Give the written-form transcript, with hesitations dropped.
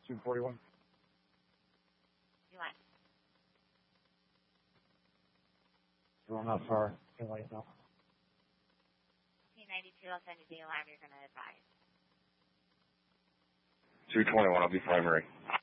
241. You want? Well, not far. Can't let you know. 292, I'll send you the alarm you're going to advise. 221, I'll be primary.